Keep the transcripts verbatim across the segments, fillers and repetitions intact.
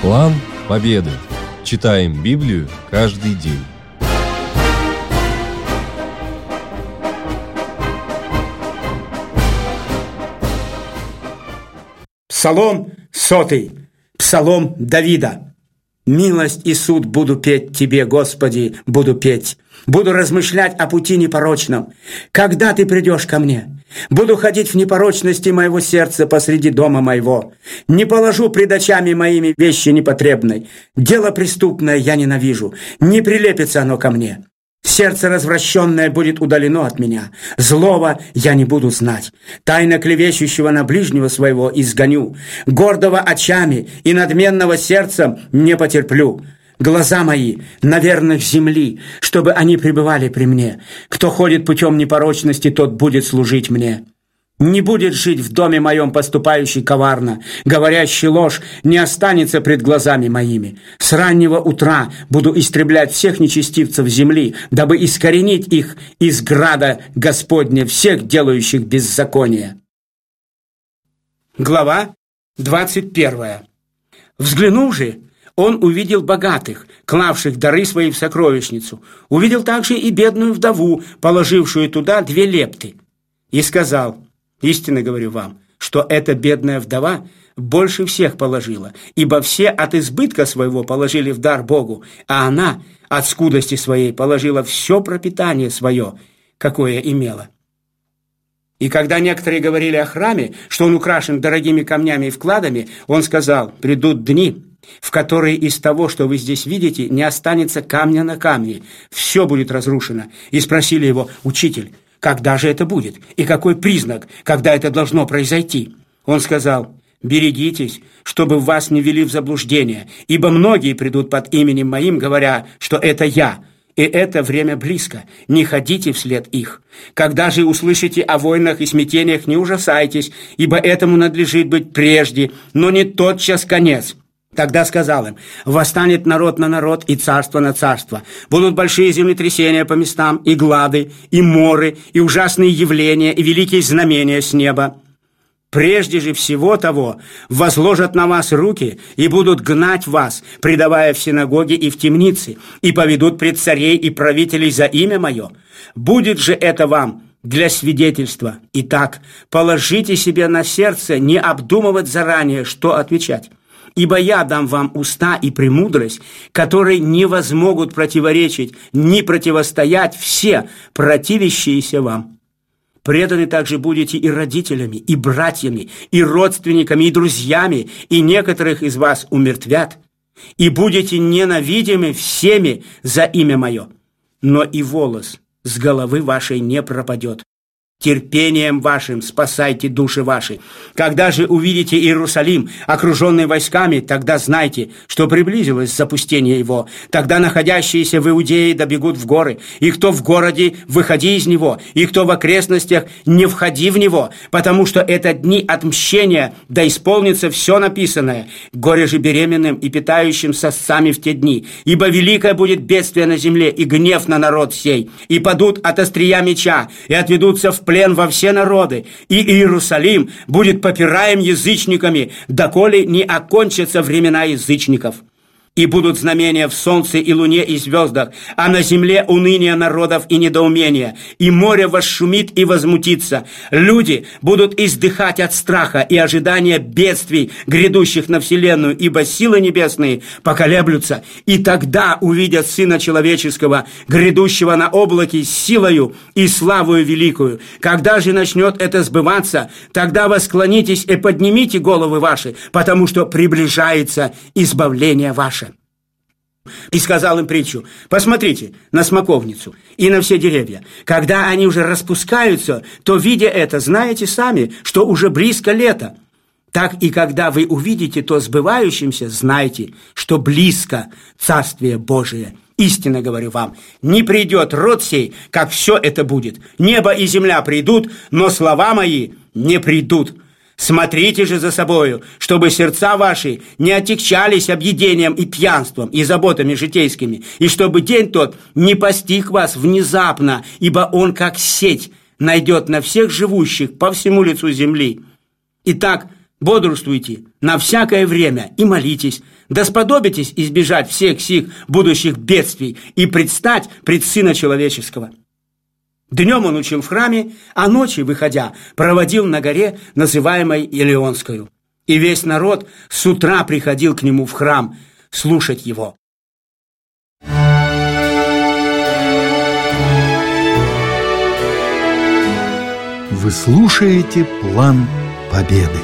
План победы. Читаем Библию каждый день. Псалом сотый. Псалом Давида. «Милость и суд буду петь Тебе, Господи, буду петь. Буду размышлять о пути непорочном. Когда Ты придешь ко мне? Буду ходить в непорочности моего сердца посреди дома моего. Не положу пред очами моими вещи непотребной. Дело преступное я ненавижу. Не прилепится оно ко мне. Сердце развращенное будет удалено от меня. Злого я не буду знать. Тайно клевещущего на ближнего своего изгоню. Гордого очами и надменного сердцем не потерплю. Глаза мои на верных земли, чтобы они пребывали при мне. Кто ходит путем непорочности, тот будет служить мне. Не будет жить в доме моем поступающий коварно, говорящий ложь не останется пред глазами моими. С раннего утра буду истреблять всех нечестивцев земли, дабы искоренить их из града Господня, всех делающих беззаконие». Глава двадцать первая. «Взглянув же, он увидел богатых, клавших дары свои в сокровищницу, увидел также и бедную вдову, положившую туда две лепты, и сказал: истинно говорю вам, что эта бедная вдова больше всех положила, ибо все от избытка своего положили в дар Богу, а она от скудости своей положила все пропитание свое, какое имела». И когда некоторые говорили о храме, что он украшен дорогими камнями и вкладами, он сказал: «Придут дни, в которые из того, что вы здесь видите, не останется камня на камне, все будет разрушено». И спросили его: «Учитель, когда же это будет? И какой признак, когда это должно произойти?» Он сказал: «Берегитесь, чтобы вас не ввели в заблуждение, ибо многие придут под именем моим, говоря, что это я, и это время близко, не ходите вслед их. Когда же услышите о войнах и смятениях, не ужасайтесь, ибо этому надлежит быть прежде, но не тотчас конец». Тогда сказал им: «Восстанет народ на народ и царство на царство. Будут большие землетрясения по местам, и глады, и моры, и ужасные явления, и великие знамения с неба. Прежде же всего того возложат на вас руки и будут гнать вас, предавая в синагоги и в темницы, и поведут пред царей и правителей за имя мое. Будет же это вам для свидетельства. Итак, положите себе на сердце не обдумывать заранее, что отвечать. Ибо я дам вам уста и премудрость, которые не возмогут противоречить, ни противостоять все противящиеся вам. Преданы также будете и родителями, и братьями, и родственниками, и друзьями, и некоторых из вас умертвят, и будете ненавидимы всеми за имя мое. Но и волос с головы вашей не пропадет. Терпением вашим спасайте души ваши. Когда же увидите Иерусалим, окруженный войсками, тогда знайте, что приблизилось запустение его. Тогда находящиеся в Иудее добегут в горы, и кто в городе, выходи из него, и кто в окрестностях, не входи в него, потому что это дни отмщения, да исполнится все написанное. Горе же беременным и питающим сосцами в те дни, ибо великое будет бедствие на земле и гнев на народ сей, и падут от острия меча, и отведутся в плен во все народы, и Иерусалим будет попираем язычниками, доколе не окончатся времена язычников. И будут знамения в солнце и луне и звездах, а на земле уныние народов и недоумение, и море восшумит и возмутится. Люди будут издыхать от страха и ожидания бедствий, грядущих на вселенную, ибо силы небесные поколеблются. И тогда увидят Сына Человеческого, грядущего на облаке с силою и славою великую. Когда же начнет это сбываться, тогда восклонитесь и поднимите головы ваши, потому что приближается избавление ваше». И сказал им притчу: «Посмотрите на смоковницу и на все деревья. Когда они уже распускаются, то, видя это, знаете сами, что уже близко лето. Так и когда вы увидите то сбывающимся, знайте, что близко Царствие Божие. Истинно говорю вам, не придет род сей, как все это будет. Небо и земля придут, но слова мои не придут. Смотрите же за собою, чтобы сердца ваши не отягчались объедением и пьянством, и заботами житейскими, и чтобы день тот не постиг вас внезапно, ибо он, как сеть, найдет на всех живущих по всему лицу земли. Итак, бодрствуйте, на всякое время и молитесь, да сподобитесь избежать всех сих будущих бедствий и предстать пред Сына Человеческого». Днем он учил в храме, а ночью, выходя, проводил на горе, называемой Елеонскою. И весь народ с утра приходил к нему в храм слушать его. Вы слушаете «План Победы».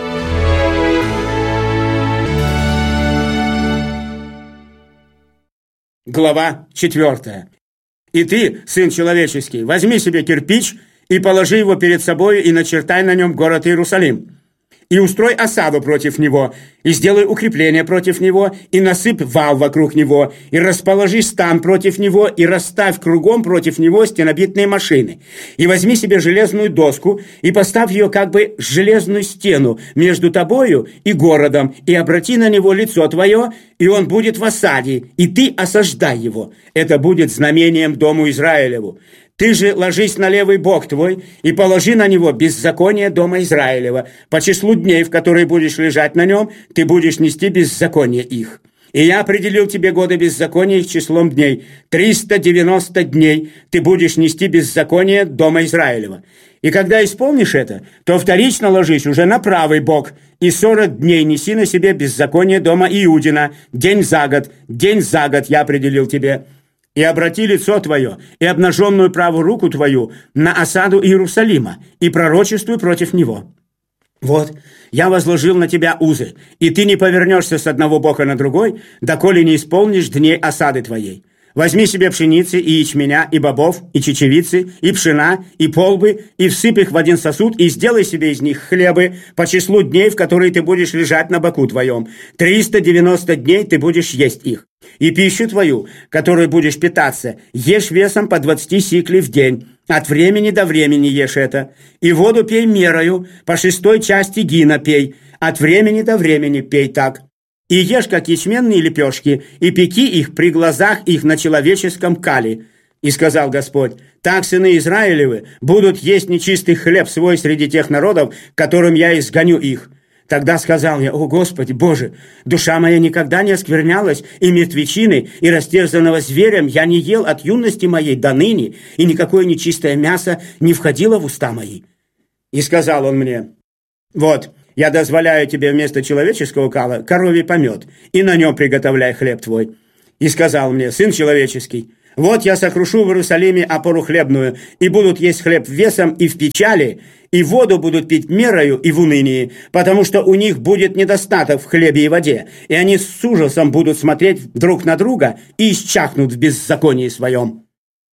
Глава четвертая. «И ты, сын человеческий, возьми себе кирпич и положи его перед собой и начертай на нем город Иерусалим. И устрой осаду против него, и сделай укрепление против него, и насыпь вал вокруг него, и расположи стан против него, и расставь кругом против него стенобитные машины. И возьми себе железную доску, и поставь ее как бы железную стену между тобою и городом, и обрати на него лицо твое, и он будет в осаде, и ты осаждай его. Это будет знамением дому Израилеву. Ты же ложись на левый бок твой и положи на него беззаконие дома Израилева. По числу дней, в которые будешь лежать на нем, ты будешь нести беззаконие их. И я определил тебе годы беззакония их числом дней. Триста девяносто дней ты будешь нести беззаконие дома Израилева. И когда исполнишь это, то вторично ложись уже на правый бок, и сорок дней неси на себе беззаконие дома Иудина, день за год, день за год я определил тебе. И обрати лицо твое и обнаженную правую руку твою на осаду Иерусалима и пророчествуй против него. Вот, я возложил на тебя узы, и ты не повернешься с одного бока на другой, доколе не исполнишь дней осады твоей. Возьми себе пшеницы и ячменя, и бобов, и чечевицы, и пшена, и полбы, и всыпь их в один сосуд, и сделай себе из них хлебы по числу дней, в которые ты будешь лежать на боку твоем. Триста девяносто дней ты будешь есть их. И пищу твою, которой будешь питаться, ешь весом по двадцати сиклей в день. От времени до времени ешь это. И воду пей мерою, по шестой части гина пей. От времени до времени пей так. И ешь, как ячменные лепешки, и пеки их при глазах их на человеческом кале. И сказал Господь: так сыны Израилевы будут есть нечистый хлеб свой среди тех народов, которым я изгоню их. Тогда сказал я: о Господи Боже, душа моя никогда не осквернялась, и мертвечины, и растерзанного зверем я не ел от юности моей до ныне, и никакое нечистое мясо не входило в уста мои. И сказал он мне: вот, я дозволяю тебе вместо человеческого кала коровий помет, и на нем приготовляй хлеб твой. И сказал мне: сын человеческий, вот я сокрушу в Иерусалиме опору хлебную, и будут есть хлеб весом и в печали, и воду будут пить мерою и в унынии, потому что у них будет недостаток в хлебе и воде, и они с ужасом будут смотреть друг на друга и исчахнут в беззаконии своем.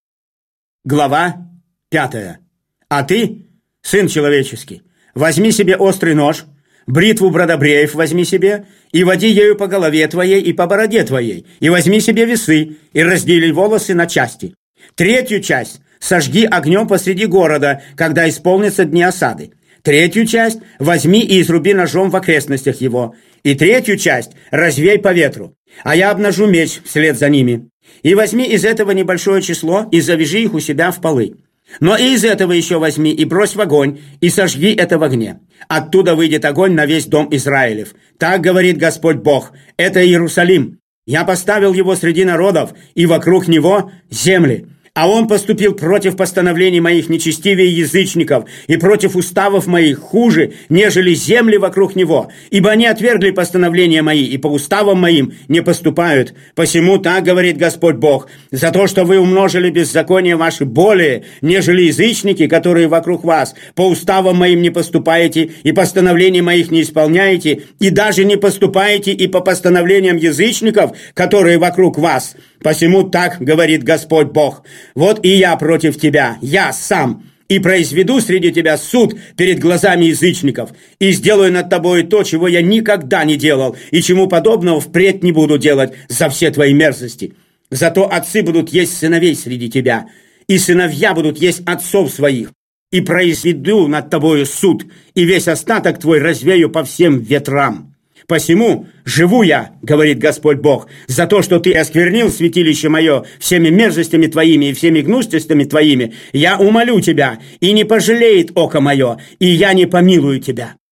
Глава пятая. А ты, сын человеческий, возьми себе острый нож, бритву бродобреев возьми себе, и води ею по голове твоей и по бороде твоей, и возьми себе весы, и раздели волосы на части. Третью часть сожги огнем посреди города, когда исполнятся дни осады. Третью часть возьми и изруби ножом в окрестностях его, и третью часть развей по ветру, а я обнажу меч вслед за ними. И возьми из этого небольшое число, и завяжи их у себя в полы. Но и из этого еще возьми и брось в огонь, и сожги это в огне. Оттуда выйдет огонь на весь дом Израилев. Так говорит Господь Бог: это Иерусалим. Я поставил его среди народов, и вокруг него земли. А он поступил против постановлений моих нечестивее язычников и против уставов моих хуже, нежели земли вокруг него, ибо они отвергли постановления мои и по уставам моим не поступают. Посему так говорит Господь Бог: за то, что вы умножили беззаконие ваши более, нежели язычники, которые вокруг вас, по уставам моим не поступаете и постановлений моих не исполняете, и даже не поступаете и по постановлениям язычников, которые вокруг вас. Посему так говорит Господь Бог: вот и я против тебя, я сам, и произведу среди тебя суд перед глазами язычников, и сделаю над тобой то, чего я никогда не делал, и чему подобного впредь не буду делать за все твои мерзости. Зато отцы будут есть сыновей среди тебя, и сыновья будут есть отцов своих, и произведу над тобою суд, и весь остаток твой развею по всем ветрам. Посему живу я, говорит Господь Бог, за то, что ты осквернил святилище мое всеми мерзостями твоими и всеми гнусностями твоими. Я умолю тебя, и не пожалеет око мое, и я не помилую тебя.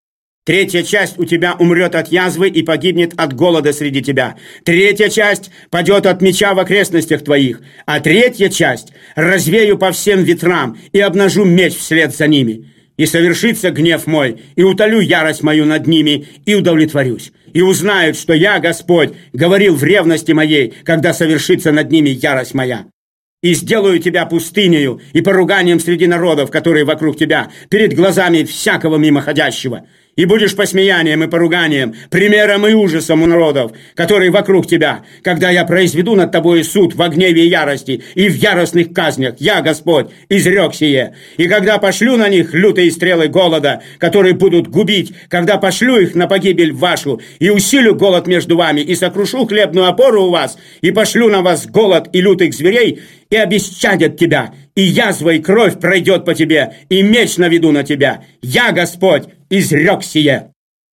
Третья часть у тебя умрет от язвы и погибнет от голода среди тебя. Третья часть падет от меча в окрестностях твоих. А третья часть развею по всем ветрам и обнажу меч вслед за ними. И совершится гнев мой, и утолю ярость мою над ними, и удовлетворюсь. И узнают, что я, Господь, говорил в ревности моей, когда совершится над ними ярость моя. И сделаю тебя пустынею и поруганием среди народов, которые вокруг тебя, перед глазами всякого мимоходящего. И будешь посмеянием и поруганием, примером и ужасом у народов, которые вокруг тебя, когда я произведу над тобой суд в гневе и ярости и в яростных казнях. Я, Господь, изрек сие. И когда пошлю на них лютые стрелы голода, которые будут губить, когда пошлю их на погибель вашу, и усилю голод между вами, и сокрушу хлебную опору у вас, и пошлю на вас голод и лютых зверей, и обесчадят тебя, и язва и кровь пройдет по тебе, и меч наведу на тебя. Я, Господь, изрек сие.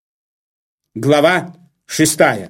Глава шестая.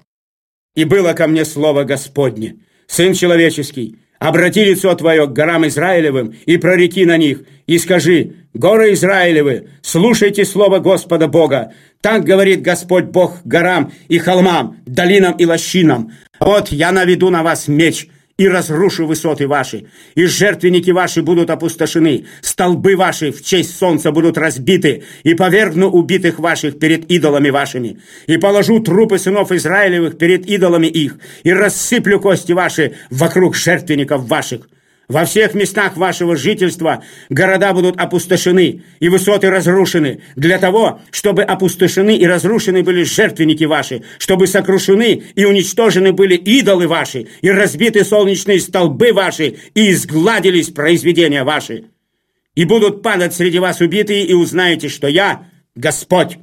И было ко мне слово Господне: Сын человеческий, обрати лицо твое к горам Израилевым и прореки на них, и скажи: горы Израилевы, слушайте слово Господа Бога. Так говорит Господь Бог горам и холмам, долинам и лощинам. Вот я наведу на вас меч, и разрушу высоты ваши, и жертвенники ваши будут опустошены, столбы ваши в честь солнца будут разбиты, и повергну убитых ваших перед идолами вашими, и положу трупы сынов Израилевых перед идолами их, и рассыплю кости ваши вокруг жертвенников ваших. Во всех местах вашего жительства города будут опустошены и высоты разрушены, для того, чтобы опустошены и разрушены были жертвенники ваши, чтобы сокрушены и уничтожены были идолы ваши, и разбиты солнечные столбы ваши, и изгладились произведения ваши. И будут падать среди вас убитые, и узнаете, что я Господь.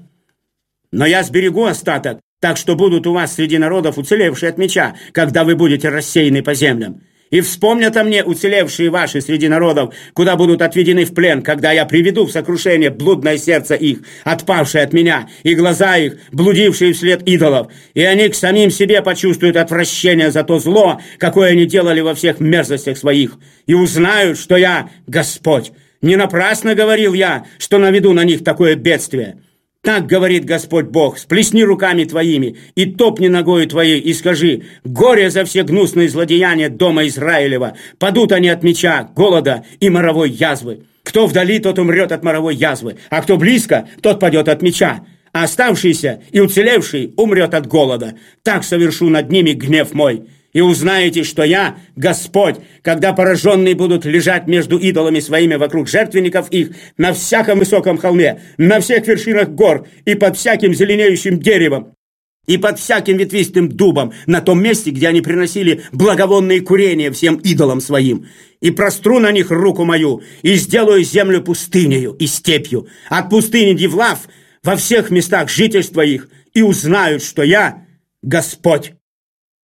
Но я сберегу остаток, так что будут у вас среди народов уцелевшие от меча, когда вы будете рассеяны по землям. И вспомнят о мне уцелевшие ваши среди народов, куда будут отведены в плен, когда я приведу в сокрушение блудное сердце их, отпавшее от меня, и глаза их, блудившие вслед идолов. И они к самим себе почувствуют отвращение за то зло, какое они делали во всех мерзостях своих, и узнают, что я Господь. Не напрасно говорил я, что наведу на них такое бедствие. Так говорит Господь Бог: сплесни руками твоими и топни ногою твоей и скажи: горе за все гнусные злодеяния дома Израилева, падут они от меча, голода и моровой язвы. Кто вдали, тот умрет от моровой язвы, а кто близко, тот падет от меча. А оставшийся и уцелевший умрет от голода. Так совершу над ними гнев мой. И узнаете, что я Господь, когда пораженные будут лежать между идолами своими вокруг жертвенников их, на всяком высоком холме, на всех вершинах гор и под всяким зеленеющим деревом, и под всяким ветвистым дубом, на том месте, где они приносили благовонные курения всем идолам своим. И простру на них руку мою, и сделаю землю пустынею и степью, от пустыни Дивлав во всех местах жительства их, и узнают, что я Господь.